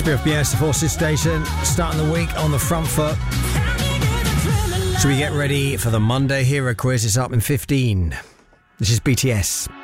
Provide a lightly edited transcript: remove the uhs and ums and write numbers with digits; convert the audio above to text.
Atmosphere of BS Forces Station, starting the week on the front foot. So we get ready for the Monday Hero Quiz. It's up in 15. This is BTS.